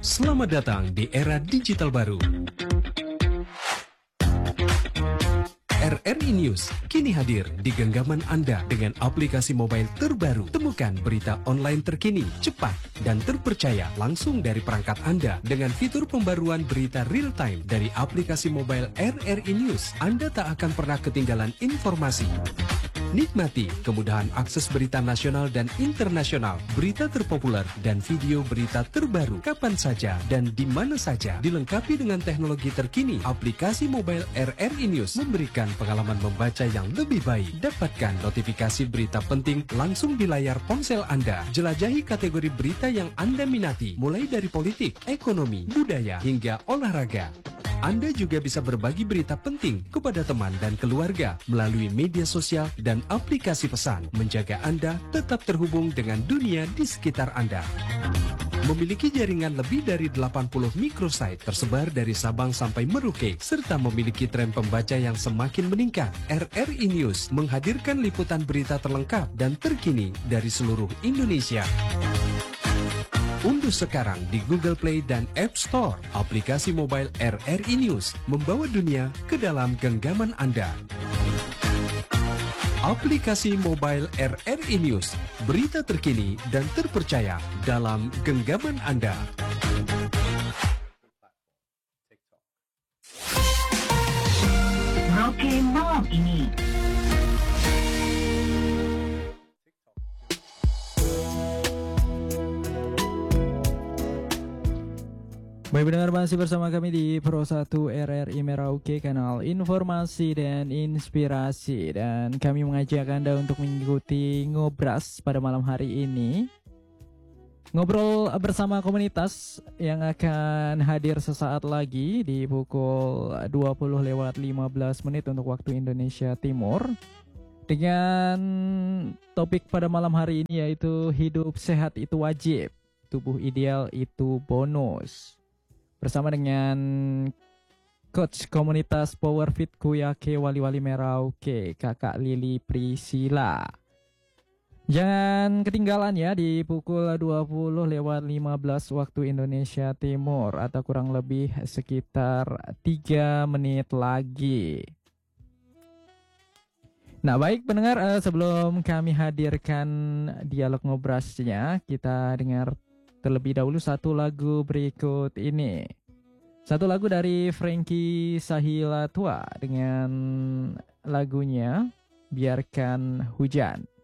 Selamat datang di era digital baru. RRI News kini hadir di genggaman Anda dengan aplikasi mobile terbaru. Temukan berita online terkini, cepat, dan terpercaya langsung dari perangkat Anda dengan fitur pembaruan berita real time dari aplikasi mobile RRI News. Anda tak akan pernah ketinggalan informasi. Nikmati kemudahan akses berita nasional dan internasional, berita terpopuler, dan video berita terbaru kapan saja dan di mana saja. Dilengkapi dengan teknologi terkini, aplikasi mobile RRI News memberikan pengalaman membaca yang lebih baik. Dapatkan notifikasi berita penting langsung di layar ponsel Anda. Jelajahi kategori berita yang Anda minati, mulai dari politik, ekonomi, budaya, hingga olahraga. Anda juga bisa berbagi berita penting kepada teman dan keluarga melalui media sosial dan aplikasi pesan, menjaga Anda tetap terhubung dengan dunia di sekitar Anda. Memiliki jaringan lebih dari 80 microsite tersebar dari Sabang sampai Merauke, serta memiliki tren pembaca yang semakin meningkat. RRI News menghadirkan liputan berita terlengkap dan terkini dari seluruh Indonesia. Unduh sekarang di Google Play dan App Store aplikasi mobile RRI News, membawa dunia ke dalam genggaman Anda. Aplikasi mobile RRI News, berita terkini dan terpercaya dalam genggaman Anda. Merauke malam ini. Baik pendengar, masih bersama kami di Pro 1 RRI Merauke, kanal informasi dan inspirasi. Dan kami mengajak Anda untuk mengikuti Ngobras pada malam hari ini. Ngobrol bersama komunitas yang akan hadir sesaat lagi di pukul 20:15 untuk waktu Indonesia Timur. Dengan topik pada malam hari ini yaitu hidup sehat itu wajib, tubuh ideal itu bonus. Bersama dengan Coach Komunitas Powerfit Kuyake Wali-Wali Merauke, Kakak Lili Priscila. Jangan ketinggalan ya di pukul 20:15 waktu Indonesia Timur, atau kurang lebih sekitar 3 menit lagi. Nah baik pendengar, sebelum kami hadirkan dialog ngobrasnya, kita dengar terlebih dahulu satu lagu berikut ini. Satu lagu dari Frankie Sahilatua dengan lagunya Biarkan Hujan.